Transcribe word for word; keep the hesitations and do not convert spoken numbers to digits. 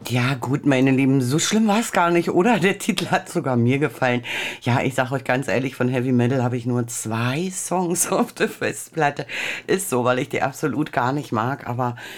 Ja, gut, meine Lieben, so schlimm war es gar nicht, oder? Der Titel hat sogar mir gefallen. Ja, ich sag euch ganz ehrlich, von Heavy Metal habe ich nur zwei Songs auf der Festplatte. Ist so, weil ich die absolut gar nicht mag. Aber